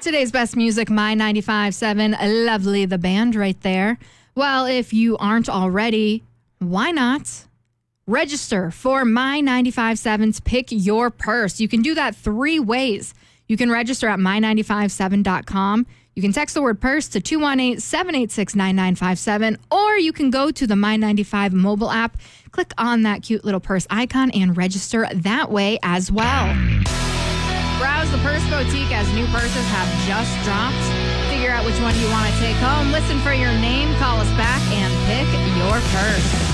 Today's best music, My 95.7. Lovely, the band right there. Well, if you aren't already, why not register for My 95.7's Pick Your Purse? You can do that 3 ways. You can register at my957.com. You can text the word purse to 218-786-9957, or you can go to the My 95 mobile app, click on that cute little purse icon, and register that way as well. Browse the Purse Boutique as new purses have just dropped. Figure out which one you want to take home. Listen for your name, call us back, and pick your purse.